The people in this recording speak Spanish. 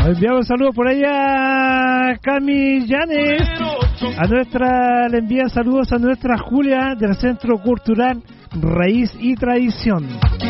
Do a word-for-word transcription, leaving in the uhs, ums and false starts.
Enviamos saludos por allá a Cami Llanes. A nuestra, le envían saludos a nuestra Julia del Centro Cultural Raíz y Tradición.